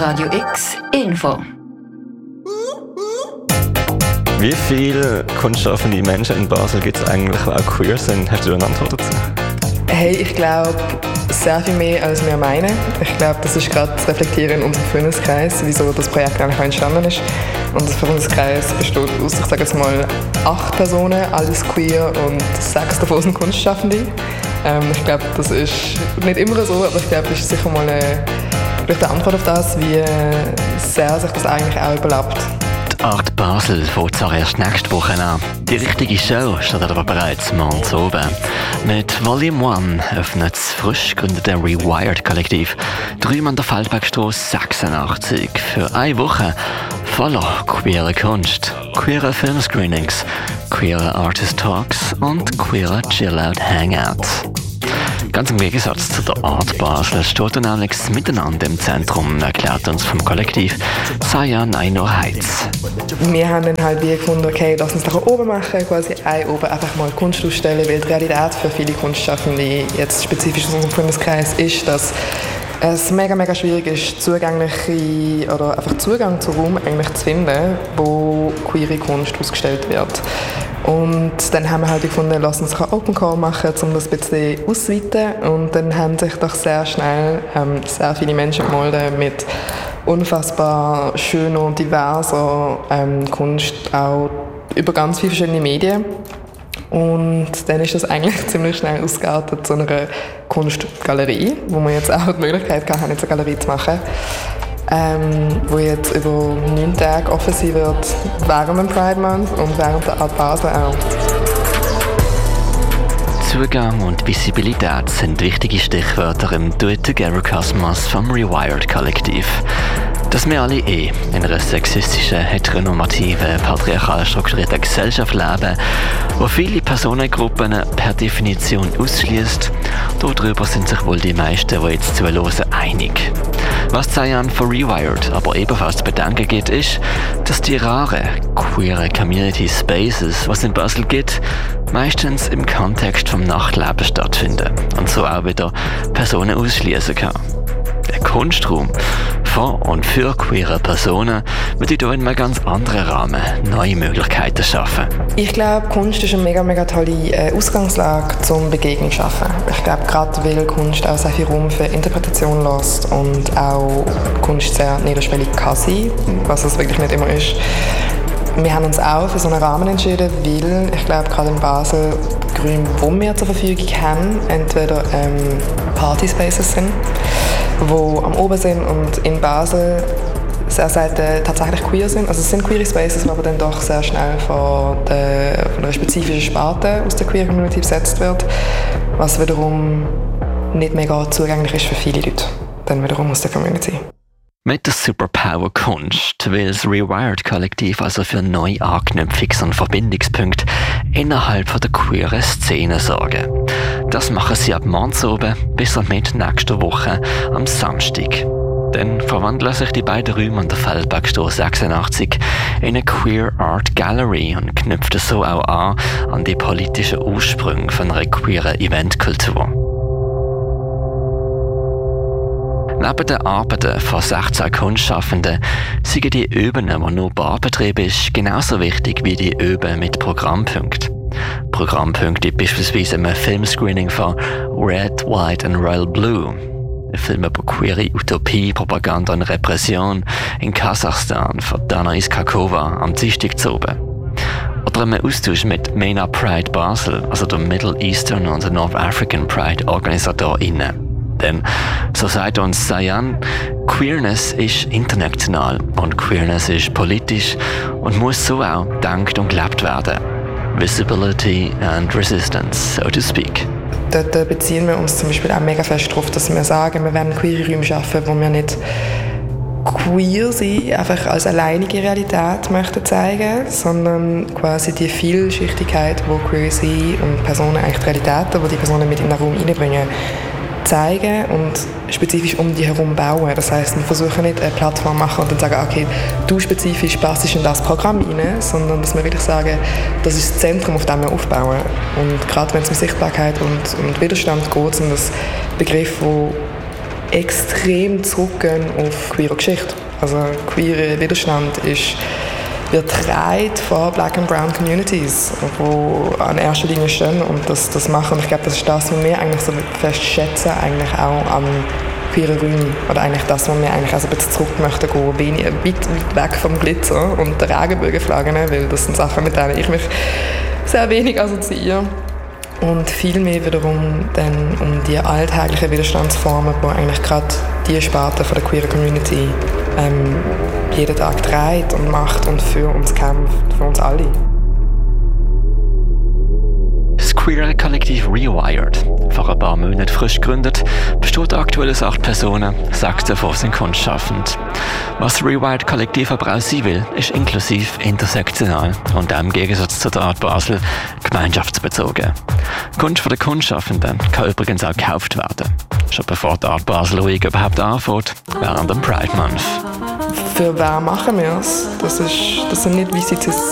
Radio X Info. Wie viele kunstschaffende Menschen in Basel gibt es eigentlich, die auch queer sind? Hast du eine Antwort dazu? Hey, ich glaube, sehr viel mehr, als wir meinen. Ich glaube, das ist gerade das Reflektieren in unserem Freundeskreis, wieso das Projekt eigentlich auch entstanden ist. Unser Freundeskreis besteht aus, ich sage jetzt mal, 8 Personen, alles queer und 6 davon sind Kunstschaffende. Ich glaube, das ist nicht immer so, aber ich glaube, das ist sicher mal eine Antwort auf das, wie sehr sich das eigentlich auch überlappt. Die Art Basel fängt zwar erst nächste Woche an. Die richtige Show startet aber bereits morgens oben. Mit Volume 1 öffnet das frisch gegründete Rewired-Kollektiv drüben an der Feldbergstrasse 86 für eine Woche voller queerer Kunst, queerer Filmscreenings, queerer Artist Talks und queerer Chill-Out-Hangouts. Ganz im Gegensatz zu der Art Basel steht nämlich das Miteinander im Zentrum, erklärt uns vom Kollektiv Sayan Einur-Heiz. Wir haben dann halt wie gefunden, okay, lass uns doch oben machen, quasi oben einfach mal Kunst ausstellen, weil die Realität für viele Kunstschaffende, jetzt spezifisch in unserem Freundeskreis, ist, dass es mega schwierig ist, zugängliche oder einfach Zugang zu Raum eigentlich zu finden, wo queere Kunst ausgestellt wird. Und dann haben wir halt gefunden, lass uns einen Open Call machen, um das ein bisschen auszuweiten. Und dann haben sich doch sehr schnell sehr viele Menschen gemeldet mit unfassbar schöner und diverser Kunst, auch über ganz viele verschiedene Medien. Und dann ist das eigentlich ziemlich schnell ausgeartet zu einer Kunstgalerie, wo wir jetzt auch die Möglichkeit hatten, jetzt eine Galerie zu machen, wo jetzt über 9 Tage offen sein wird, während dem Pride Month und während der Art Basel auch. Zugang und Visibilität sind wichtige Stichwörter im Do-It-Together-Kosmos vom Rewired-Kollektiv. Dass wir alle in einer sexistischen, heteronormativen, patriarchal strukturierten Gesellschaft leben, wo viele Personengruppen per Definition ausschließt, darüber sind sich wohl die meisten, die jetzt zuhören, einig. Was Sayan von Rewired aber ebenfalls zu bedenken gibt, ist, dass die raren, queeren Community Spaces, was es in Basel gibt, meistens im Kontext vom Nachtleben stattfinden und so auch wieder Personen ausschließen kann. Der Kunstraum von und für queere Personen wird hier in einem ganz anderen Rahmen neue Möglichkeiten schaffen. Ich glaube, Kunst ist eine mega tolle Ausgangslage zum Begegnen schaffen. Ich glaube, gerade weil Kunst auch sehr viel Raum für Interpretation lässt und auch Kunst sehr niederschwellig kann sein, was es wirklich nicht immer ist. Wir haben uns auch für so einen Rahmen entschieden, weil ich glaube, gerade in Basel die Räume, die wir zur Verfügung haben, entweder Partyspaces sind, die am Oben sind und in Basel sehr selten tatsächlich queer sind. Also es sind queere Spaces, die aber dann doch sehr schnell von einer spezifischen Sparte aus der queer Community besetzt wird, was wiederum nicht mega zugänglich ist für viele Leute, dann wiederum aus der Community. Mit der Superpower Kunst will das Rewired-Kollektiv also für neue Anknüpfungs- und Verbindungspunkte innerhalb der queeren Szene sorgen. Das machen sie ab morgens oben bis und mit nächster Woche am Samstag. Dann verwandeln sich die beiden Räume an der Feldbergstrasse 86 in eine Queer Art Gallery und knüpfen so auch an die politischen Ursprünge von einer queeren Eventkultur. Neben den Arbeiten von 16 Kunstschaffenden sind die Übungen, die nur Barbetrieb ist, genauso wichtig wie die Übungen mit Programmpunkten. Programmpunkte beispielsweise im Filmscreening von Red, White and Royal Blue, ein Film über queere Utopie, Propaganda und Repression in Kasachstan von Dana Iskakova am Dienstag zu oben. Oder einen Austausch mit MENA Pride Basel, also der Middle Eastern und North African Pride OrganisatorInnen. Denn, so sagt uns Sayan, Queerness ist international und Queerness ist politisch und muss so auch gedacht und gelebt werden. Visibility and Resistance, so to speak. Dort beziehen wir uns zum Beispiel auch mega fest darauf, dass wir sagen, wir werden queere Räume schaffen, wo wir nicht queer sein, einfach als alleinige Realität möchten zeigen, sondern quasi die Vielschichtigkeit, wo queer sein und Personen eigentlich die Realitäten, die die Personen mit in den Raum reinbringen, zeigen und spezifisch um die herum bauen. Das heisst, wir versuchen nicht eine Plattform machen und dann sagen, okay, du spezifisch passt in das Programm rein, sondern dass wir wirklich sagen, das ist das Zentrum, auf dem wir aufbauen. Und gerade wenn es um Sichtbarkeit und Widerstand geht, sind das Begriffe, die extrem zurückgehen auf queere Geschichte. Also queere Widerstand wird getragen von Black and Brown Communities, die an erster Linie stehen und das machen. Und ich glaube, das ist das, was wir eigentlich so fest schätzen, eigentlich auch am queeren Räumen. Oder eigentlich das, was wir eigentlich also ein bisschen zurück möchten gehen, weit weg vom Glitzer und der Regenbogenflaggen, weil das sind Sachen, mit denen ich mich sehr wenig assoziiere. Und viel mehr wiederum dann um die alltäglichen Widerstandsformen, die eigentlich gerade die Sparte von der queeren Community jeden Tag trägt und macht und für uns kämpft, für uns alle. Das queere Kollektiv Rewired, vor ein paar Monaten frisch gegründet, besteht aktuell aus 8 Personen, 6 davon sind kunstschaffend. Was das Rewired Kollektiv aber auch sein will, ist inklusiv, intersektional und im Gegensatz zur Art Basel gemeinschaftsbezogen. Kunst von den Kunstschaffenden kann übrigens auch gekauft werden. Schon bevor die Art Basel Week überhaupt anfängt, während dem Pride Month. Für wer machen wir es? Das sind nicht Visites